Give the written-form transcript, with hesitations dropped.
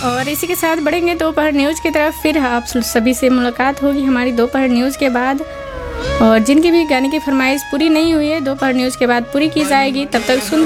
और इसी के साथ बढ़ेंगे दोपहर न्यूज़ की तरफ। फिर आप सभी से मुलाकात होगी हमारी दोपहर न्यूज़ के बाद। और जिनकी भी गाने की फरमाइश पूरी नहीं हुई है दोपहर न्यूज़ के बाद पूरी की जाएगी। तब तक सुन